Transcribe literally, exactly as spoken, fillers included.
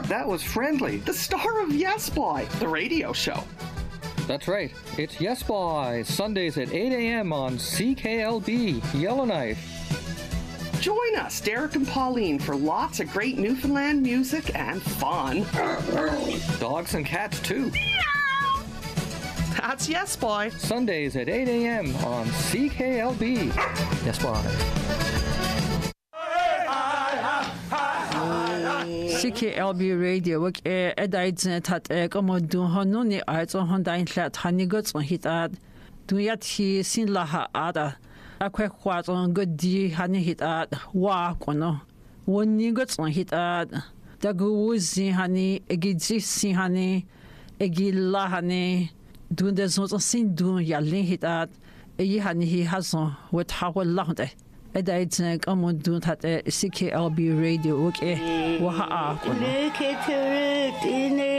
That was Friendly, the star of Yes Boy, the radio show. That's right. It's Yes Boy, Sundays at eight a.m. on C K L B, Yellowknife. Join us, Derek and Pauline, for lots of great Newfoundland music and fun. Dogs and cats, too. That's Yes Boy. Sundays at eight a.m. on C K L B. Yes Boy. C K L B radio wak e edaidzen tat e komodun honuni aizon hondain hlat hanigots on hitad duyat hi sin laha ada akwe khwazon godi hani hitad wa kono woni gots on hitad daguzi hani egidzi sin hani egilla hani dun de zon sin dun yallin hitad e hani hi hazon wet hawal lahde edaidzen komodun tat C K L B radio wak e wa ha Look at her in